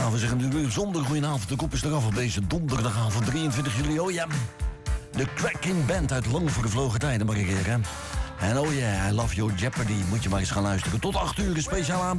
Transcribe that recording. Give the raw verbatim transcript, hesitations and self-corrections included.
Ja, we zeggen natuurlijk zondag goedenavond. De kop is eraf op deze donderdagavond drieëntwintig juli. Oh ja, de Cracking Band uit lang vervlogen tijden, mag ik zeggen. En oh yeah, I Love Your Jeopardy. Moet je maar eens gaan luisteren. Tot acht uur speciaal aan.